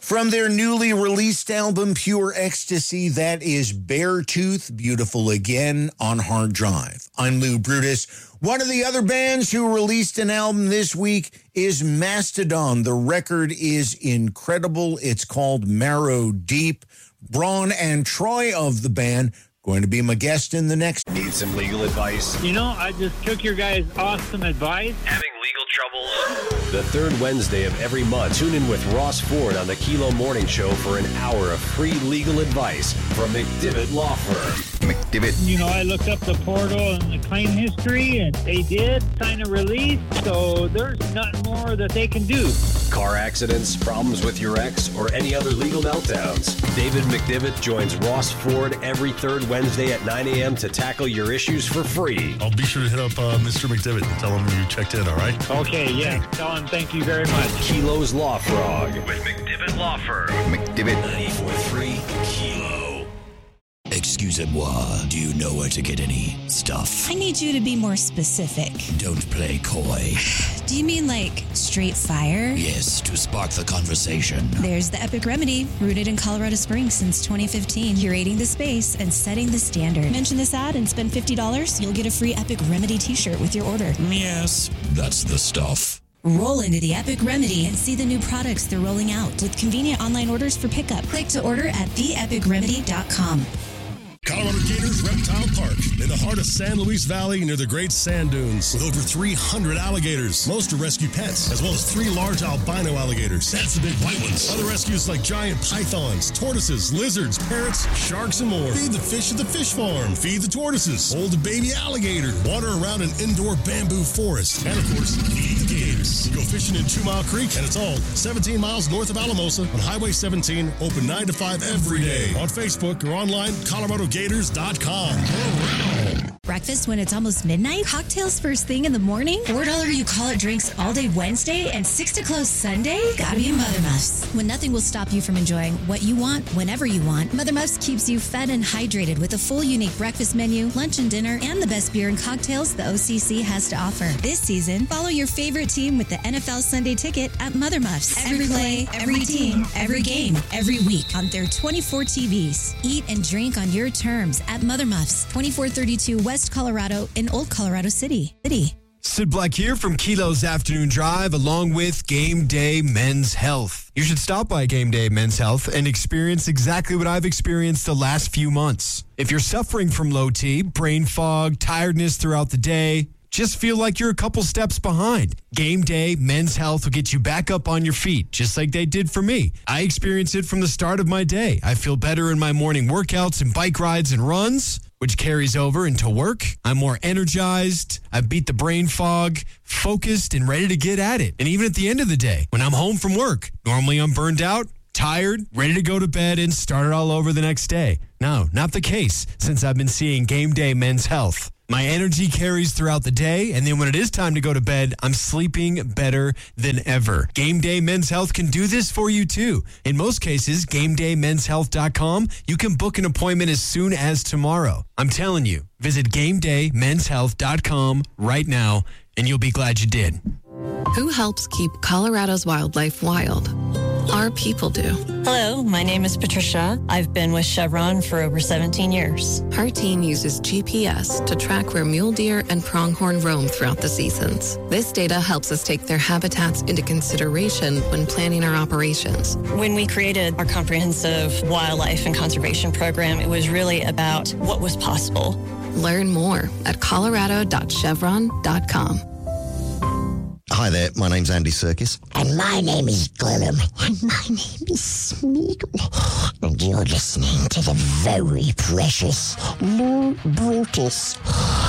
From their newly released album, Pure Ecstasy, that is Beartooth, Beautiful Again on Hard Drive. I'm Lou Brutus. One of the other bands who released an album this week is Mastodon. The record is incredible. It's called Marrow Deep. Braun and Troy of the band going to be my guest in the next. Need some legal advice? You know, I just took your guys' awesome advice. Having legal troubles? The third Wednesday of every month, tune in with Ross Ford on the Kilo Morning Show for an hour of free legal advice from McDivitt Law Firm. McDivitt. You know, I looked up the portal and the claim history, and they did sign a release, so there's nothing more that they can do. Car accidents, problems with your ex, or any other legal meltdowns. David McDivitt joins Ross Ford every third Wednesday at 9 a.m. to tackle your issues for free. I'll be sure to hit up Mr. McDivitt and tell him you checked in, all right? Okay, yeah. Tell him thank you very much. Kilo's Law Frog with McDivitt Law Firm. McDivitt 94.3 Kilo. Excusez-moi, do you know where to get any stuff? I need you to be more specific. Don't play coy. Do you mean like straight fire? Yes, to spark the conversation. There's the Epic Remedy, rooted in Colorado Springs since 2015, curating the space and setting the standard. Mention this ad and spend $50, you'll get a free Epic Remedy t-shirt with your order. Yes, that's the stuff. Roll into the Epic Remedy and see the new products they're rolling out with convenient online orders for pickup. Click to order at theepicremedy.com. Colorado Gators Reptile Park, in the heart of San Luis Valley near the Great Sand Dunes, with over 300 alligators. Most are rescue pets, as well as 3 large albino alligators. That's the big white ones. Other rescues like giant pythons, tortoises, lizards, parrots, sharks, and more. Feed the fish at the fish farm. Feed the tortoises. Hold a baby alligator. Water around an indoor bamboo forest. And, of course, feed the gators. Go fishing in 2 Mile Creek, and it's all 17 miles north of Alamosa on Highway 17, open 9 to 5 every day. On Facebook or online, ColoradoGators.com. Breakfast when it's almost midnight? Cocktails first thing in the morning? $4 you call it drinks all day Wednesday and 6 to close Sunday? Gotta be a Mother Muffs. When nothing will stop you from enjoying what you want whenever you want, Mother Muffs keeps you fed and hydrated with a full unique breakfast menu, lunch and dinner, and the best beer and cocktails the OCC has to offer. This season, follow your favorite team with the NFL Sunday Ticket at Mother Muffs. Every play, every team, every game, every week on their 24 TVs. Eat and drink on your terms at Mother Muffs, 2432 West Colorado in Old Colorado City. Sid Black here from Kilo's Afternoon Drive, along with Game Day Men's Health. You should stop by Game Day Men's Health and experience exactly what I've experienced the last few months. If you're suffering from low T, brain fog, tiredness throughout the day, just feel like you're a couple steps behind. Game Day Men's Health will get you back up on your feet, just like they did for me. I experienced it from the start of my day. I feel better in my morning workouts and bike rides and runs, which carries over into work. I'm more energized. I beat the brain fog, focused and ready to get at it. And even at the end of the day, when I'm home from work, normally I'm burned out, tired, ready to go to bed and start it all over the next day. No, not the case since I've been seeing Game Day Men's Health. My energy carries throughout the day, and then when it is time to go to bed, I'm sleeping better than ever. Game Day Men's Health can do this for you, too. In most cases, GameDayMen'sHealth.com, you can book an appointment as soon as tomorrow. I'm telling you, visit GameDayMen'sHealth.com right now, and you'll be glad you did. Who helps keep Colorado's wildlife wild? Our people do. Hello, my name is Patricia. I've been with Chevron for over 17 years. Our team uses GPS to track where mule deer and pronghorn roam throughout the seasons. This data helps us take their habitats into consideration when planning our operations. When we created our comprehensive wildlife and conservation program, it was really about what was possible. Learn more at colorado.chevron.com. Hi there, my name's Andy Serkis. And my name is Gollum. And my name is Smeagol. And you're listening to the very precious Lou Brutus.